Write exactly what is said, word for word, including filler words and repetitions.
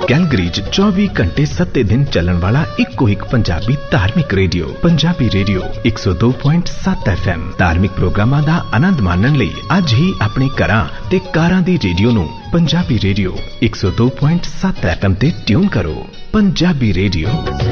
Calgary च चौबी घंटे सत्ते दिन चलन वाला इको एक पंजाबी धार्मिक रेडियो पंजाबी रेडियो एक सौ दो पॉइंट सात एफ एम। धार्मिक प्रोग्रामां दा आनंद माणन लई अज ही अपने घरां ते कारां दी रेडियो नूं पंजाबी रेडियो एक सौ दो पॉइंट सात एफ एम ते ट्यून करो। पंजाबी रेडियो।